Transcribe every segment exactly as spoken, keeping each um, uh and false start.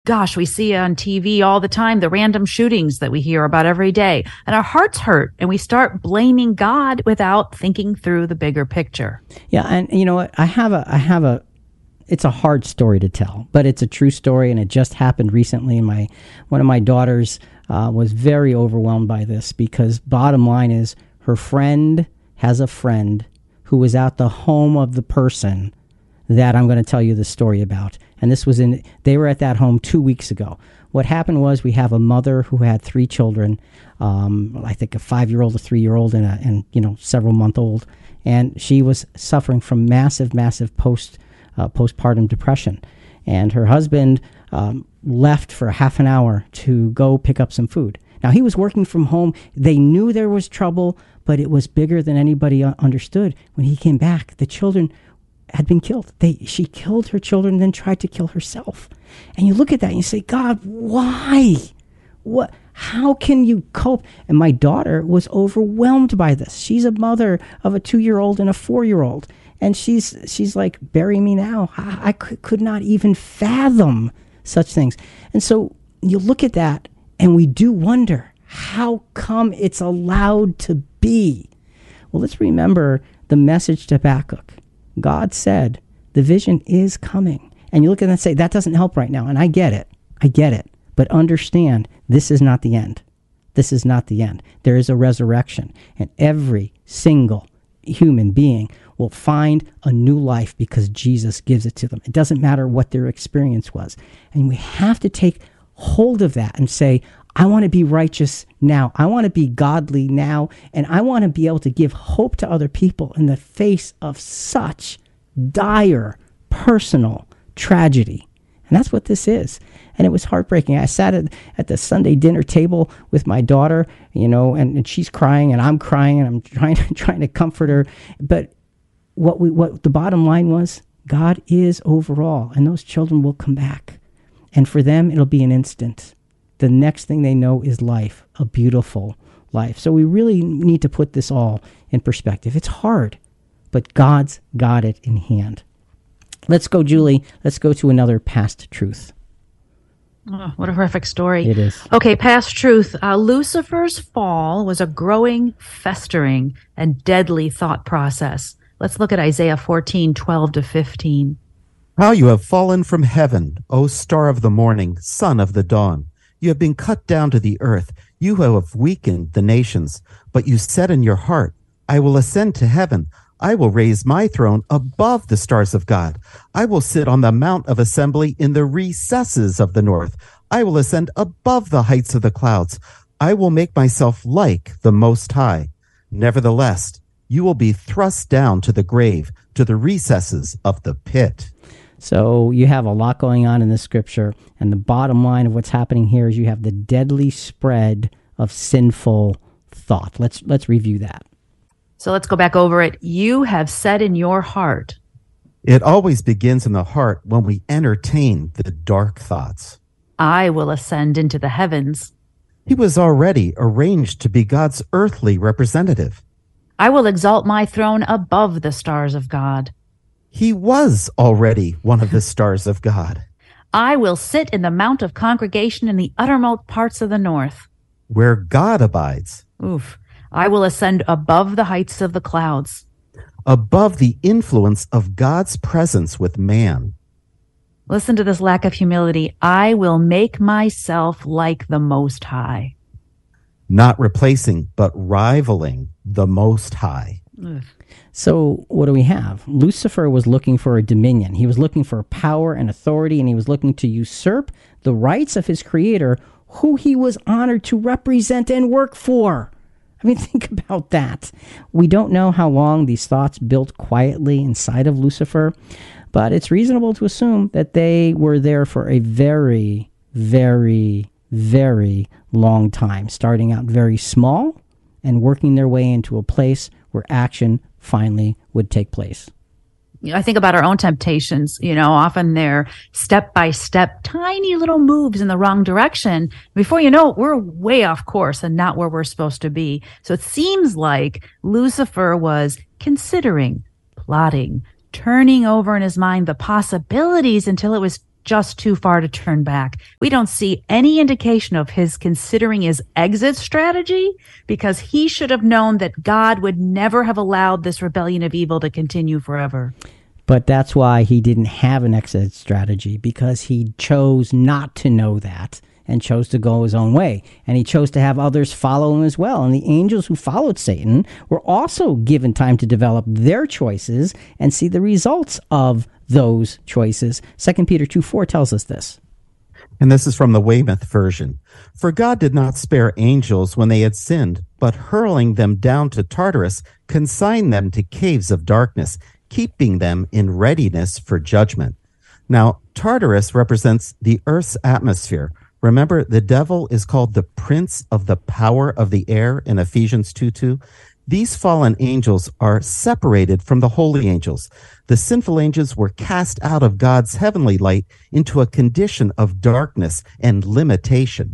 Gosh, we see on T V all the time the random shootings that we hear about every day, and our hearts hurt, and we start blaming God without thinking through the bigger picture. Yeah, and you know what? I have a, I have a, it's a hard story to tell, but it's a true story, and it just happened recently. My one of my daughters uh, was very overwhelmed by this because bottom line is her friend has a friend who was at the home of the person that I'm going to tell you the story about. And this was in, they were at that home two weeks ago. What happened was we have a mother who had three children, um, I think a five-year-old, a three-year-old, and, a, and you know, several month old. And she was suffering from massive, massive post, uh, postpartum depression. And her husband um, left for half an hour to go pick up some food. Now, he was working from home. They knew there was trouble, but it was bigger than anybody understood. When he came back, the children had been killed. They, she killed her children and then tried to kill herself. And you look at that and you say, God, why? What? How can you cope? And my daughter was overwhelmed by this. She's a mother of a two-year-old and a four-year-old. And she's she's like, bury me now. I, I could, could not even fathom such things. And so you look at that and we do wonder, how come it's allowed to be? Well, let's remember the message to Habakkuk. God said, the vision is coming. And you look at that and say, that doesn't help right now. And I get it. I get it. But understand, this is not the end. This is not the end. There is a resurrection. And every single human being will find a new life because Jesus gives it to them. It doesn't matter what their experience was. And we have to take hold of that and say, I want to be righteous now. I want to be godly now. And I want to be able to give hope to other people in the face of such dire personal tragedy. And that's what this is. And it was heartbreaking. I sat at, at the Sunday dinner table with my daughter, you know, and, and she's crying and I'm crying and I'm trying to, trying to comfort her. But what we what the bottom line was, God is overall, and those children will come back. And for them, it'll be an instant. The next thing they know is life, a beautiful life. So we really need to put this all in perspective. It's hard, but God's got it in hand. Let's go, Julie. Let's go to another past truth. Oh, what a horrific story. It is. Okay, past truth. Uh, Lucifer's fall was a growing, festering, and deadly thought process. Let's look at Isaiah fourteen, twelve to fifteen. How you have fallen from heaven, O star of the morning, son of the dawn. You have been cut down to the earth. You have weakened the nations. But you said in your heart, I will ascend to heaven. I will raise my throne above the stars of God. I will sit on the mount of assembly in the recesses of the north. I will ascend above the heights of the clouds. I will make myself like the Most High. Nevertheless, you will be thrust down to the grave, to the recesses of the pit. So you have a lot going on in this scripture, and the bottom line of what's happening here is you have the deadly spread of sinful thought. Let's let's review that. So let's go back over it. You have said in your heart. It always begins in the heart when we entertain the dark thoughts. I will ascend into the heavens. He was already arranged to be God's earthly representative. I will exalt my throne above the stars of God. He was already one of the stars of God. I will sit in the mount of congregation in the uttermost parts of the north, where God abides. Oof. I will ascend above the heights of the clouds, above the influence of God's presence with man. Listen to this lack of humility. I will make myself like the Most High. Not replacing, but rivaling the Most High. Ugh. So what do we have? Lucifer was looking for a dominion. He was looking for power and authority, and he was looking to usurp the rights of his creator, who he was honored to represent and work for. I mean, think about that. We don't know how long these thoughts built quietly inside of Lucifer, but it's reasonable to assume that they were there for a very, very, very long time, starting out very small and working their way into a place where action finally would take place. I think about our own temptations. You know, often they're step-by-step, tiny little moves in the wrong direction. Before you know it, we're way off course and not where we're supposed to be. So it seems like Lucifer was considering, plotting, turning over in his mind the possibilities until it was just too far to turn back. We don't see any indication of his considering his exit strategy, because he should have known that God would never have allowed this rebellion of evil to continue forever. But that's why he didn't have an exit strategy, because he chose not to know that and chose to go his own way. And he chose to have others follow him as well. And the angels who followed Satan were also given time to develop their choices and see the results of those choices. Second Peter two four tells us this. And this is from the Weymouth version. For God did not spare angels when they had sinned, but hurling them down to Tartarus, consigned them to caves of darkness, keeping them in readiness for judgment. Now, Tartarus represents the earth's atmosphere. Remember, the devil is called the prince of the power of the air in Ephesians two two. These fallen angels are separated from the holy angels. The sinful angels were cast out of God's heavenly light into a condition of darkness and limitation.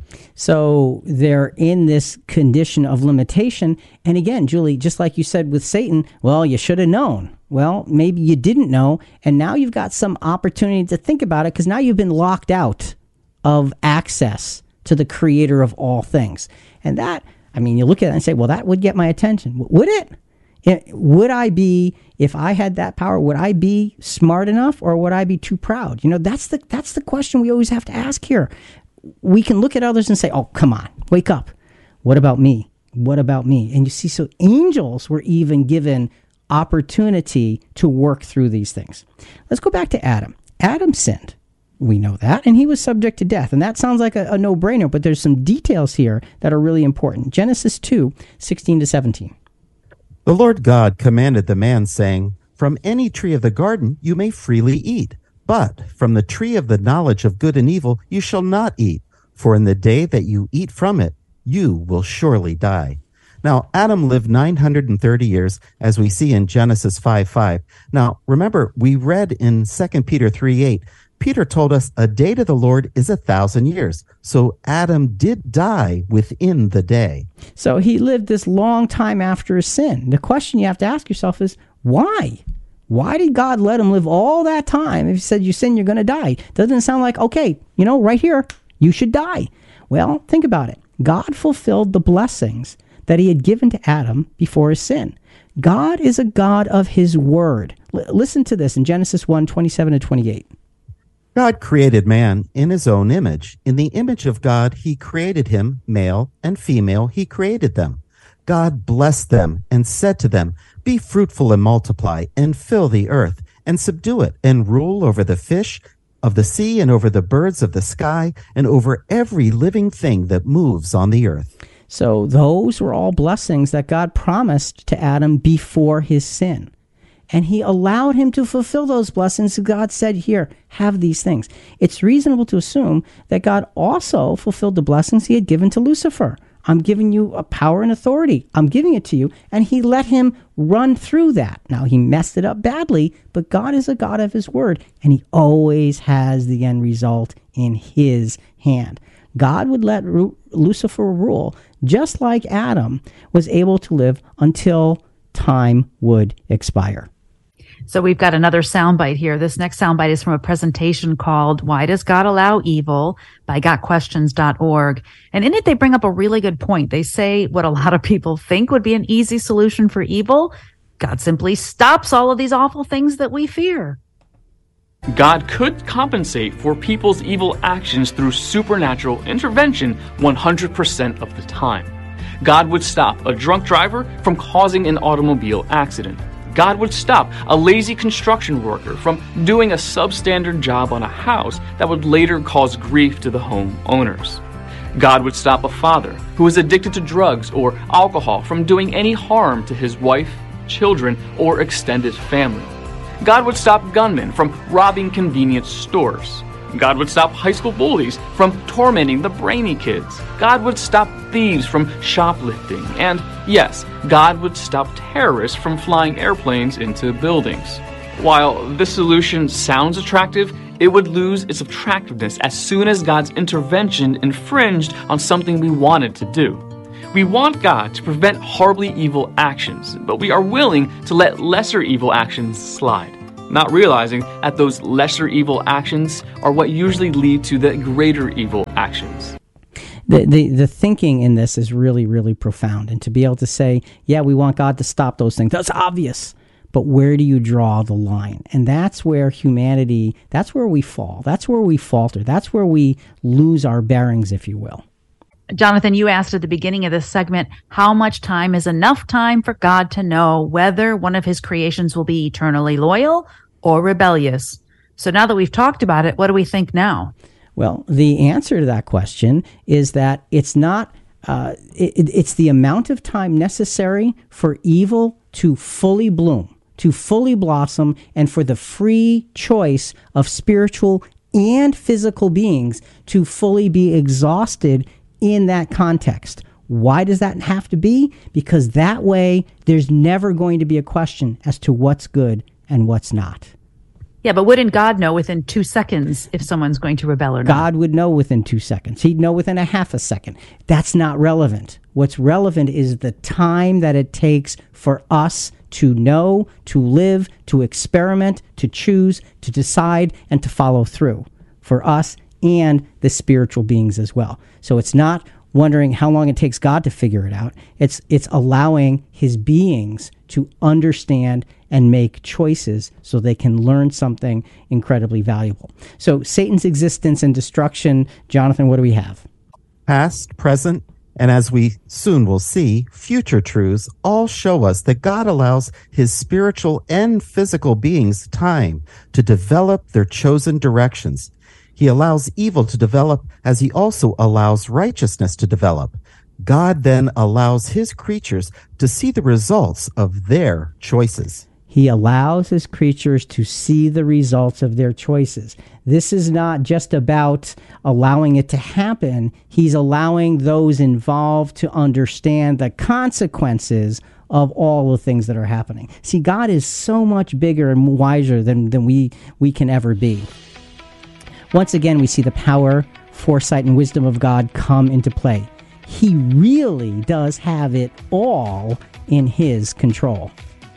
So they're in this condition of limitation. And again, Julie, just like you said with Satan, well, you should have known. Well, maybe you didn't know, and now you've got some opportunity to think about it, because now you've been locked out of access to the creator of all things. And that, I mean, you look at it and say, well, that would get my attention. Would it? it? Would I be, if I had that power, would I be smart enough, or would I be too proud? You know, that's the that's the question we always have to ask here. We can look at others and say, oh, come on, wake up. What about me? What about me? And you see, so angels were even given opportunity to work through these things. Let's go back to Adam. Adam sinned. We know that, and he was subject to death. And that sounds like a, a no-brainer, but there's some details here that are really important. Genesis two, sixteen to seventeen. The Lord God commanded the man, saying, From any tree of the garden you may freely eat, but from the tree of the knowledge of good and evil you shall not eat, for in the day that you eat from it, you will surely die. Now, Adam lived nine hundred thirty years, as we see in Genesis five five. Now, remember, we read in Second Peter three eight, Peter told us a day to the Lord is a thousand years. So Adam did die within the day. So he lived this long time after his sin. The question you have to ask yourself is, why? Why did God let him live all that time if he said you sin, you're going to die? Doesn't it sound like, okay, you know, right here, you should die? Well, think about it. God fulfilled the blessings that he had given to Adam before his sin. God is a God of his word. L- listen to this in Genesis one, twenty-seven to twenty-eight. God created man in his own image. In the image of God, he created him, male and female, he created them. God blessed them and said to them, Be fruitful and multiply, and fill the earth, and subdue it, and rule over the fish of the sea, and over the birds of the sky, and over every living thing that moves on the earth. So those were all blessings that God promised to Adam before his sin. And he allowed him to fulfill those blessings. God said, here, have these things. It's reasonable to assume that God also fulfilled the blessings he had given to Lucifer. I'm giving you a power and authority. I'm giving it to you. And he let him run through that. Now, he messed it up badly, but God is a God of his word, and he always has the end result in his hand. God would let Ru- Lucifer rule, just like Adam was able to live until time would expire. So we've got another soundbite here. This next soundbite is from a presentation called Why Does God Allow Evil by got questions dot org. And in it, they bring up a really good point. They say what a lot of people think would be an easy solution for evil. God simply stops all of these awful things that we fear. God could compensate for people's evil actions through supernatural intervention one hundred percent of the time. God would stop a drunk driver from causing an automobile accident. God would stop a lazy construction worker from doing a substandard job on a house that would later cause grief to the homeowners. God would stop a father who is addicted to drugs or alcohol from doing any harm to his wife, children, or extended family. God would stop gunmen from robbing convenience stores. God would stop high school bullies from tormenting the brainy kids. God would stop thieves from shoplifting. And yes, God would stop terrorists from flying airplanes into buildings. While this solution sounds attractive, it would lose its attractiveness as soon as God's intervention infringed on something we wanted to do. We want God to prevent horribly evil actions, but we are willing to let lesser evil actions slide. not realizing that those lesser evil actions are what usually lead to the greater evil actions. The, the the thinking in this is really, really profound. And to be able to say, yeah, we want God to stop those things, that's obvious. But where do you draw the line? And that's where humanity, that's where we fall. That's where we falter. That's where we lose our bearings, if you will. Jonathan, you asked at the beginning of this segment, how much time is enough time for God to know whether one of his creations will be eternally loyal or rebellious? So now that we've talked about it, what do we think now? Well, the answer to that question is that it's not, uh, it, it's the amount of time necessary for evil to fully bloom, to fully blossom, and for the free choice of spiritual and physical beings to fully be exhausted in that context. Why does that have to be? Because that way there's never going to be a question as to what's good and what's not. Yeah, but wouldn't God know within two seconds if someone's going to rebel or not? God would know within two seconds. He'd know within a half a second. That's not relevant. What's relevant is the time that it takes for us to know, to live, to experiment, to choose, to decide, and to follow through for us and the spiritual beings as well. So it's not wondering how long it takes God to figure it out. It's it's allowing his beings to understand and make choices so they can learn something incredibly valuable. So Satan's existence and destruction, Jonathan, what do we have? Past, present, and as we soon will see, future truths all show us that God allows his spiritual and physical beings time to develop their chosen directions. He allows evil to develop as he also allows righteousness to develop. God then allows his creatures to see the results of their choices. He allows his creatures to see the results of their choices. This is not just about allowing it to happen. He's allowing those involved to understand the consequences of all the things that are happening. See, God is so much bigger and wiser than, than we, we can ever be. Once again, we see the power, foresight, and wisdom of God come into play. He really does have it all in his control.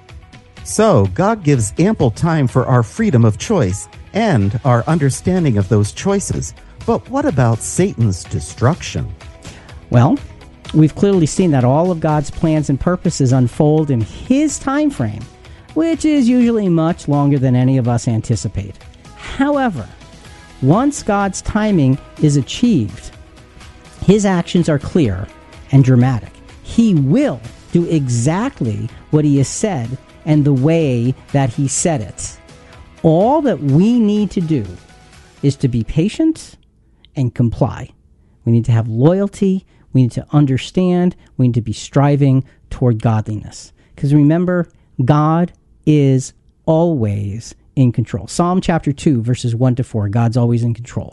So, God gives ample time for our freedom of choice and our understanding of those choices. But what about Satan's destruction? Well, we've clearly seen that all of God's plans and purposes unfold in his time frame, which is usually much longer than any of us anticipate. However, once God's timing is achieved, his actions are clear and dramatic. He will do exactly what he has said and the way that he said it. All that we need to do is to be patient and comply. We need to have loyalty. We need to understand. We need to be striving toward godliness. Because remember, God is always in control. Psalm chapter two, verses one to four. God's always in control.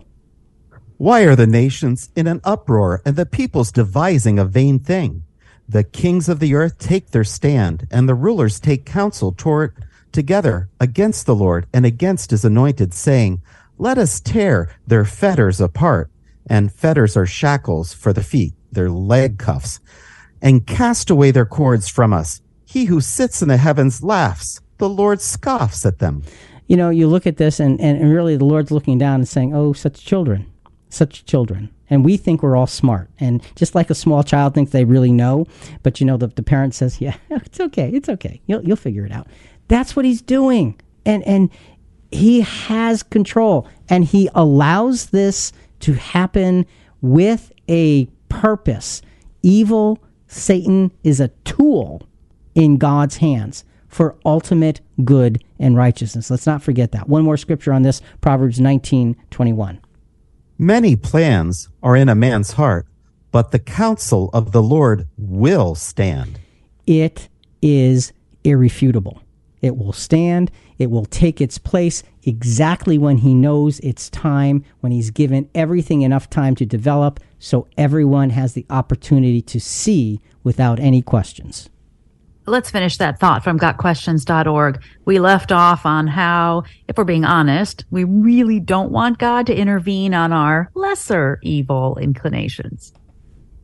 Why are the nations in an uproar and the peoples devising a vain thing? The kings of the earth take their stand, and the rulers take counsel toward together against the Lord and against his anointed, saying, let us tear their fetters apart. And fetters are shackles for the feet, their leg cuffs, and cast away their cords from us. He who sits in the heavens laughs. The Lord scoffs at them. You know, you look at this, and, and, and really the Lord's looking down and saying, oh, such children, such children. And we think we're all smart. And just like a small child thinks they really know, but, you know, the, the parent says, yeah, it's okay, it's okay. You'll, you'll figure it out. That's what he's doing. And, and he has control. And he allows this to happen with a purpose. Evil, Satan, is a tool in God's hands for ultimate good and righteousness. Let's not forget that. One more scripture on this, Proverbs nineteen twenty-one. Many plans are in a man's heart, but the counsel of the Lord will stand. It is irrefutable. It will stand. It will take its place exactly when he knows it's time, when he's given everything enough time to develop, so everyone has the opportunity to see without any questions. Let's finish that thought from got questions dot org. We left off on how, if we're being honest, we really don't want God to intervene on our lesser evil inclinations.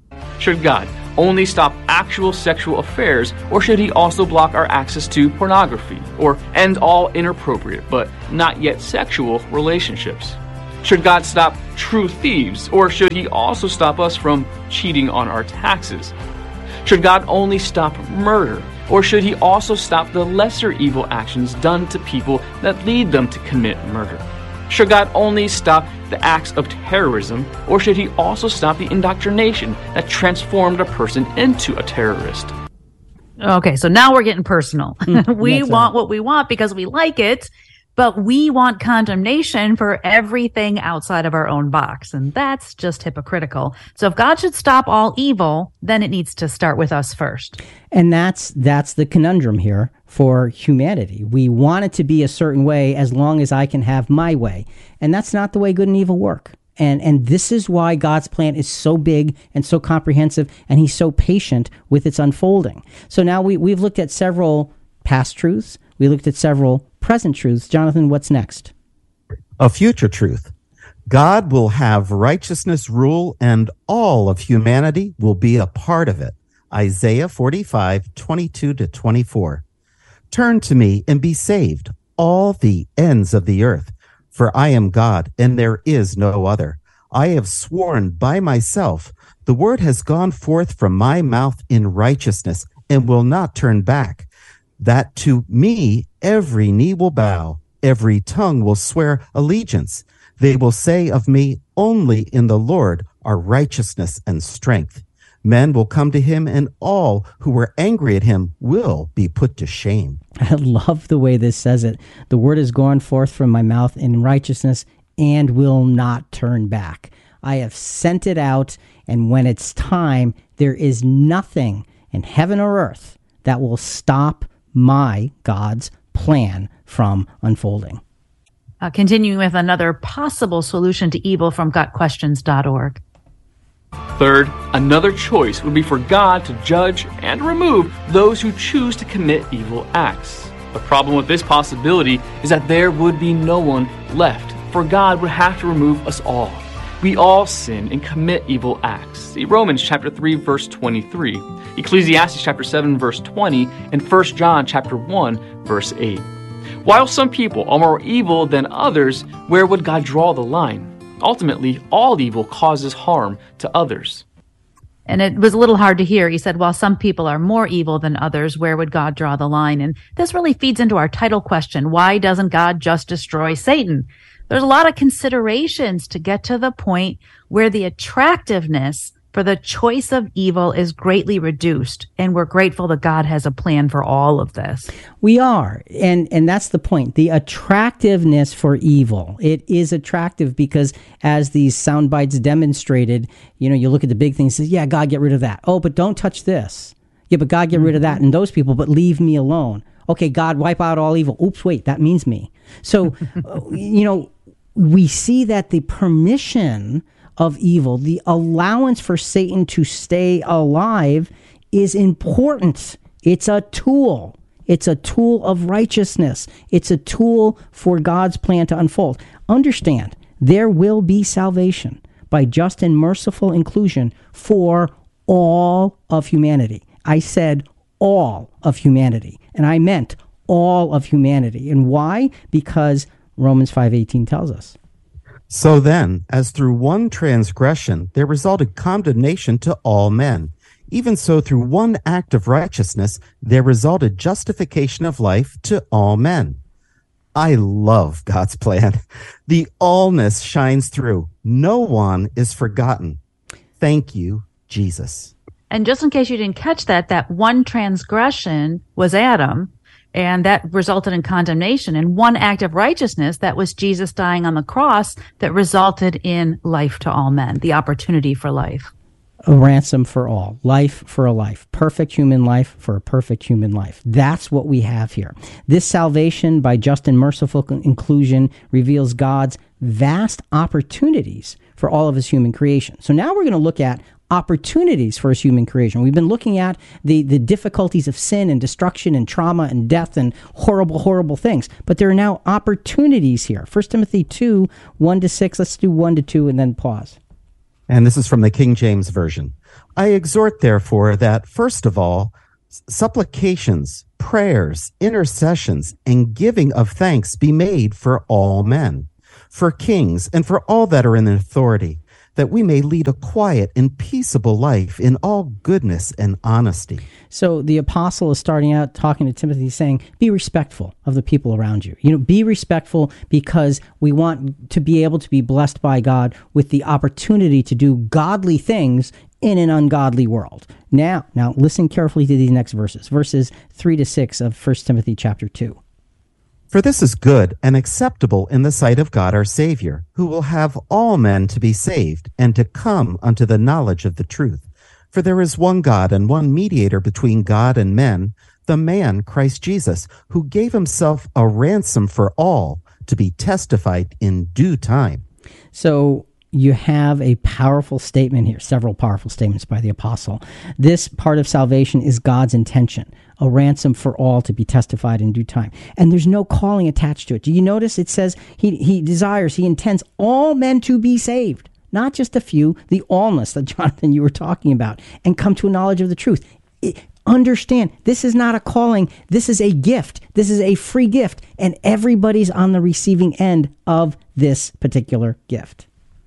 Should God only stop actual sexual affairs, or should he also block our access to pornography, or end all inappropriate but not yet sexual relationships? Should God stop true thieves, or should he also stop us from cheating on our taxes? Should God only stop murder, or should he also stop the lesser evil actions done to people that lead them to commit murder? Should God only stop the acts of terrorism, or should he also stop the indoctrination that transformed a person into a terrorist? Okay, so now we're getting personal. we That's want right. what we want because we like it, but we want condemnation for everything outside of our own box, and that's just hypocritical. So if God should stop all evil, then it needs to start with us first. And that's that's the conundrum here for humanity. We want it to be a certain way as long as I can have my way. And that's not the way good and evil work. And and this is why God's plan is so big and so comprehensive, and he's so patient with its unfolding. So now we, we've looked at several past truths. We looked at several present truths. Jonathan, what's next? A future truth. God will have righteousness rule, and all of humanity will be a part of it. Isaiah forty-five, twenty-two to twenty-four. Turn to me and be saved, all the ends of the earth, for I am God, and there is no other. I have sworn by myself, the word has gone forth from my mouth in righteousness, and will not turn back, that to me every knee will bow, every tongue will swear allegiance. They will say of me, only in the Lord are righteousness and strength. Men will come to him, and all who were angry at him will be put to shame. I love the way this says it. The word has gone forth from my mouth in righteousness and will not turn back. I have sent it out, and when it's time, there is nothing in heaven or earth that will stop my, God's, plan from unfolding. Uh, continuing with another possible solution to evil from got questions dot org. Third, another choice would be for God to judge and remove those who choose to commit evil acts. The problem with this possibility is that there would be no one left, for God would have to remove us all. We all sin and commit evil acts. See Romans chapter three, verse twenty-three, Ecclesiastes chapter seven, verse twenty, and First John chapter one, verse eight. While some people are more evil than others, where would God draw the line? Ultimately, all evil causes harm to others. And it was a little hard to hear. He said, while some people are more evil than others, where would God draw the line? And this really feeds into our title question. Why doesn't God just destroy Satan? There's a lot of considerations to get to the point where the attractiveness for the choice of evil is greatly reduced. And we're grateful that God has a plan for all of this. We are. And and that's the point. The attractiveness for evil. It is attractive because, as these sound bites demonstrated, you know, you look at the big things and say, yeah, God, get rid of that. Oh, but don't touch this. Yeah, but God, get rid of that and those people, but leave me alone. Okay, God, wipe out all evil. Oops, wait, that means me. So, you know, we see that the permission of evil, the allowance for Satan to stay alive, is important. It's a tool. It's a tool of righteousness. It's a tool for God's plan to unfold. Understand, there will be salvation by just and merciful inclusion for all of humanity. I said all of humanity, and I meant all of humanity. And why? Because Romans five eighteen tells us. So then, as through one transgression there resulted condemnation to all men, even so through one act of righteousness there resulted justification of life to all men. I love God's plan. The allness shines through. No one is forgotten. Thank you, Jesus. And just in case you didn't catch that, that one transgression was Adam. And that resulted in condemnation. And one act of righteousness, that was Jesus dying on the cross, that resulted in life to all men, the opportunity for life. A ransom for all, life for a life, perfect human life for a perfect human life. That's what we have here. This salvation by just and merciful inclusion reveals God's vast opportunities for all of his human creation. So now we're going to look at opportunities for his human creation. We've been looking at the, the difficulties of sin and destruction and trauma and death and horrible, horrible things. But there are now opportunities here. First Timothy two, one to six. Let's do one to two and then pause. And this is from the King James Version. I exhort, therefore, that first of all, supplications, prayers, intercessions, and giving of thanks be made for all men, for kings, and for all that are in authority, that we may lead a quiet and peaceable life in all goodness and honesty. So the apostle is starting out talking to Timothy saying, be respectful of the people around you. You know, be respectful because we want to be able to be blessed by God with the opportunity to do godly things in an ungodly world. Now, now listen carefully to these next verses, verses three to six of First Timothy chapter two. For this is good and acceptable in the sight of God our Savior, who will have all men to be saved and to come unto the knowledge of the truth. For there is one God and one mediator between God and men, the man Christ Jesus, who gave himself a ransom for all, to be testified in due time. So you have a powerful statement here, several powerful statements by the apostle. This part of salvation is God's intention, a ransom for all to be testified in due time. And there's no calling attached to it. Do you notice it says he, he desires, he intends all men to be saved, not just a few, the allness that Jonathan you were talking about, and come to a knowledge of the truth. It, understand, this is not a calling. This is a gift. This is a free gift. And everybody's on the receiving end of this particular gift.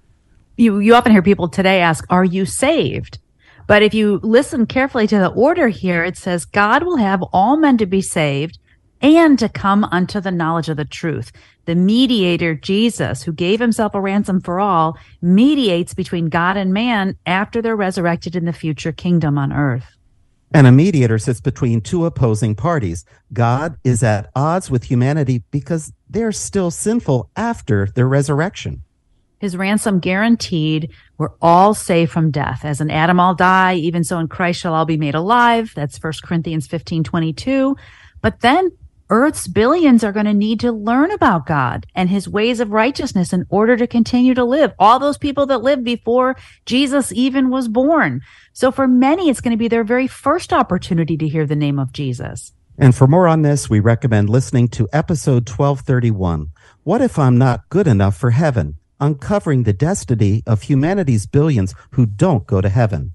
You you often hear people today ask, are you saved? But if you listen carefully to the order here, it says, God will have all men to be saved and to come unto the knowledge of the truth. The mediator, Jesus, who gave himself a ransom for all, mediates between God and man after they're resurrected in the future kingdom on earth. And a mediator sits between two opposing parties. God is at odds with humanity because they're still sinful after their resurrection. His ransom guaranteed, we're all saved from death. As in Adam all die, even so in Christ shall all be made alive. That's First Corinthians fifteen twenty-two. But then Earth's billions are going to need to learn about God and his ways of righteousness in order to continue to live. All those people that lived before Jesus even was born. So for many, it's going to be their very first opportunity to hear the name of Jesus. And for more on this, we recommend listening to episode twelve thirty-one. What if I'm not good enough for heaven? Uncovering the destiny of humanity's billions who don't go to heaven.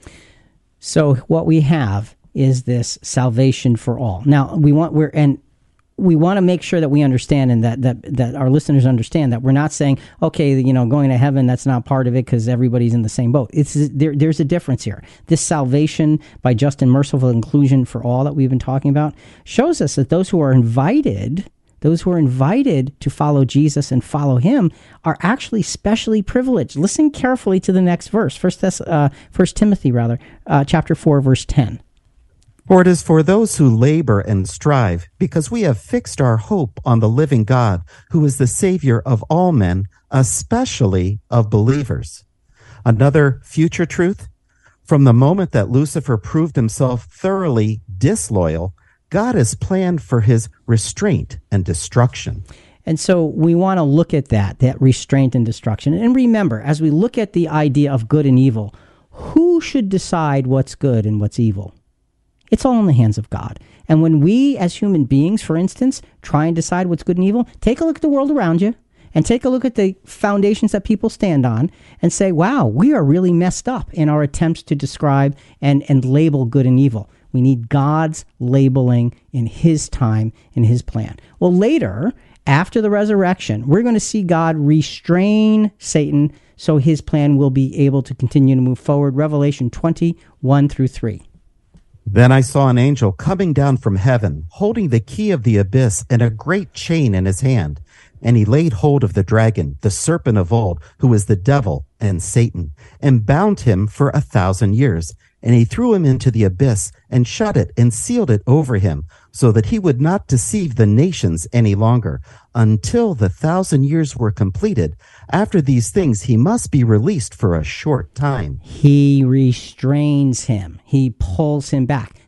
So what we have is this salvation for all. Now we want we're and we want to make sure that we understand and that that that our listeners understand that we're not saying, okay, you know, going to heaven, that's not part of it because everybody's in the same boat. It's there. There's a difference here. This salvation by just and merciful inclusion for all that we've been talking about shows us that those who are invited. Those who are invited to follow Jesus and follow him are actually specially privileged. Listen carefully to the next verse, First, Thess- uh, First Timothy, rather, uh, chapter four, verse ten. For it is for those who labor and strive, because we have fixed our hope on the living God, who is the Savior of all men, especially of believers. Another future truth, from the moment that Lucifer proved himself thoroughly disloyal, God has planned for his restraint and destruction. And so we want to look at that, that restraint and destruction. And remember, as we look at the idea of good and evil, who should decide what's good and what's evil? It's all in the hands of God. And when we as human beings, for instance, try and decide what's good and evil, take a look at the world around you and take a look at the foundations that people stand on and say, wow, we are really messed up in our attempts to describe and, and label good and evil. We need God's labeling in his time, in his plan. Well, later, after the resurrection, we're going to see God restrain Satan so his plan will be able to continue to move forward. Revelation twenty, one through three. Then I saw an angel coming down from heaven, holding the key of the abyss and a great chain in his hand. And he laid hold of the dragon, the serpent of old, who is the devil and Satan, and bound him for a thousand years. And he threw him into the abyss and shut it and sealed it over him, so that he would not deceive the nations any longer, until the thousand years were completed. After these things, he must be released for a short time. He restrains him. He pulls him back.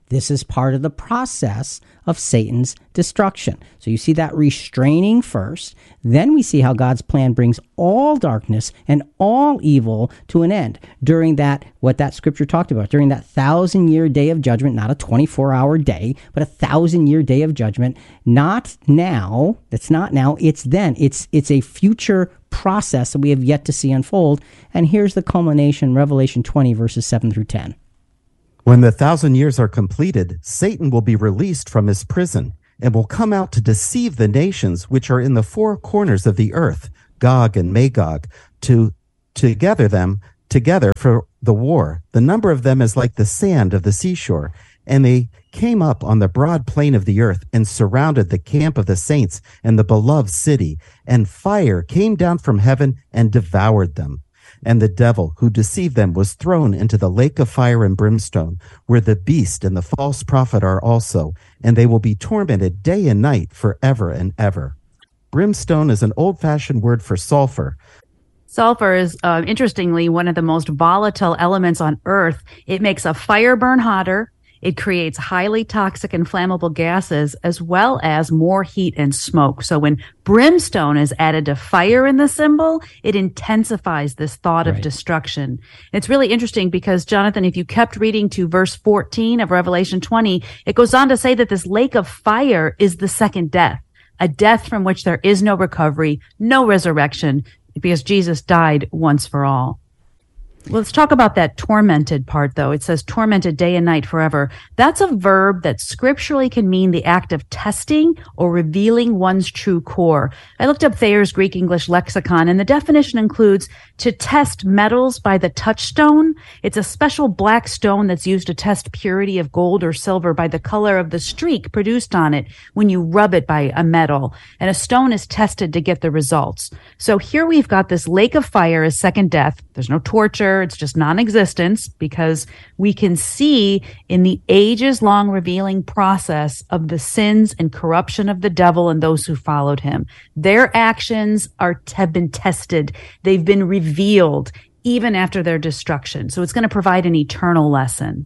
This is part of the process of Satan's destruction. So you see that restraining first. Then we see how God's plan brings all darkness and all evil to an end during that, what that scripture talked about, during that thousand-year day of judgment, not a twenty-four hour day, but a thousand-year day of judgment. Not now. That's not now. It's then. It's it's a future process that we have yet to see unfold. And here's the culmination, Revelation twenty, verses seven through ten. When the thousand years are completed, Satan will be released from his prison and will come out to deceive the nations which are in the four corners of the earth, Gog and Magog, to to gather them together for the war. The number of them is like the sand of the seashore. And they came up on the broad plain of the earth and surrounded the camp of the saints and the beloved city. And fire came down from heaven and devoured them. And the devil who deceived them was thrown into the lake of fire and brimstone, where the beast and the false prophet are also, and they will be tormented day and night forever and ever. Brimstone is an old-fashioned word for sulfur. Sulfur is, uh, interestingly, one of the most volatile elements on Earth. It makes a fire burn hotter. It creates highly toxic and flammable gases, as well as more heat and smoke. So when brimstone is added to fire in the symbol, it intensifies this thought right. of destruction. And it's really interesting because, Jonathan, if you kept reading to verse fourteen of Revelation twenty, it goes on to say that this lake of fire is the second death, a death from which there is no recovery, no resurrection, because Jesus died once for all. Let's talk about that tormented part, though. It says tormented day and night forever. That's a verb that scripturally can mean the act of testing or revealing one's true core. I looked up Thayer's Greek English lexicon, and the definition includes to test metals by the touchstone. It's a special black stone that's used to test purity of gold or silver by the color of the streak produced on it when you rub it by a metal. And a stone is tested to get the results. So here we've got this lake of fire as second death. There's no torture. It's just non-existence, because we can see in the ages-long revealing process of the sins and corruption of the devil and those who followed him. Their actions are have been tested. They've been revealed even after their destruction. So it's going to provide an eternal lesson.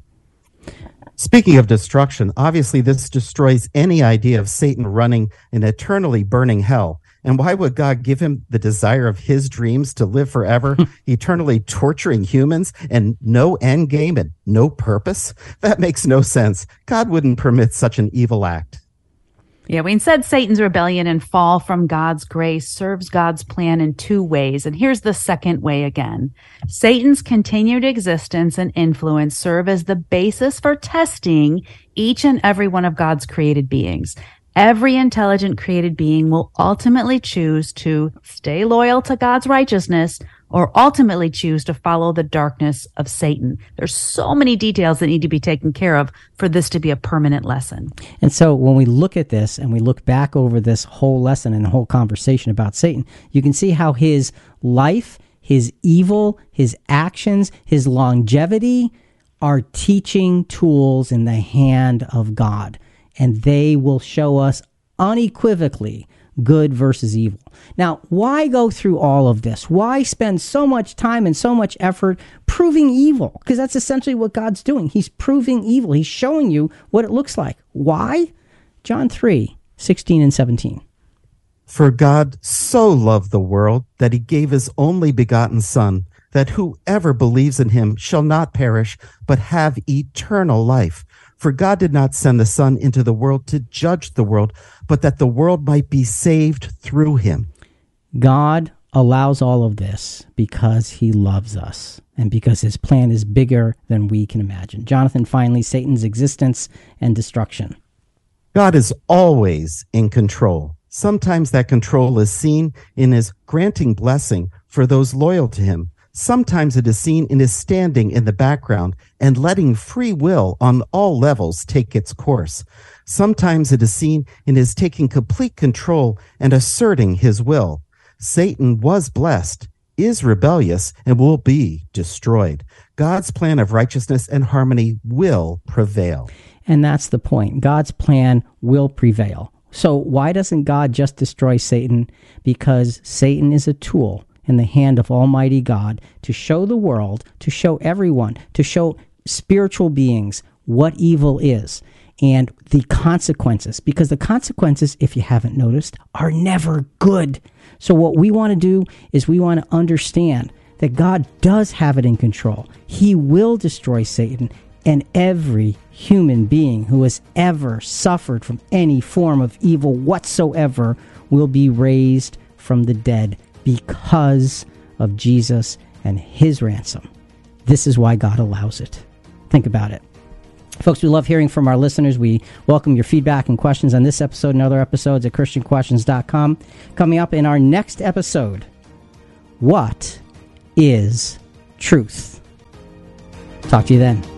Speaking of destruction, obviously this destroys any idea of Satan running an eternally burning hell. And why would God give him the desire of his dreams to live forever, eternally torturing humans and no end game and no purpose? That makes no sense. God wouldn't permit such an evil act. Yeah, we said Satan's rebellion and fall from God's grace serves God's plan in two ways. And here's the second way again. Satan's continued existence and influence serve as the basis for testing each and every one of God's created beings. Every intelligent created being will ultimately choose to stay loyal to God's righteousness or ultimately choose to follow the darkness of Satan. There's so many details that need to be taken care of for this to be a permanent lesson. And so when we look at this and we look back over this whole lesson and the whole conversation about Satan, you can see how his life, his evil, his actions, his longevity are teaching tools in the hand of God. And they will show us unequivocally good versus evil. Now, why go through all of this? Why spend so much time and so much effort proving evil? Because that's essentially what God's doing. He's proving evil. He's showing you what it looks like. Why? John three, sixteen and seventeen. For God so loved the world that he gave his only begotten Son, that whoever believes in him shall not perish, but have eternal life. For God did not send the Son into the world to judge the world, but that the world might be saved through him. God allows all of this because he loves us and because his plan is bigger than we can imagine. Jonathan, finally, Satan's existence and destruction. God is always in control. Sometimes that control is seen in his granting blessing for those loyal to him. Sometimes it is seen in his standing in the background and letting free will on all levels take its course. Sometimes it is seen in his taking complete control and asserting his will. Satan was blessed, is rebellious, and will be destroyed. God's plan of righteousness and harmony will prevail. And that's the point. God's plan will prevail. So why doesn't God just destroy Satan? Because Satan is a tool in the hand of Almighty God to show the world, to show everyone, to show spiritual beings what evil is and the consequences, because the consequences, if you haven't noticed, are never good. So what we want to do is we want to understand that God does have it in control. He will destroy Satan and every human being who has ever suffered from any form of evil whatsoever will be raised from the dead because of Jesus and his ransom. This is why God allows it. Think about it. Folks, we love hearing from our listeners. We welcome your feedback and questions on this episode and other episodes at Christian Questions dot com. Coming up in our next episode, what is truth? Talk to you then.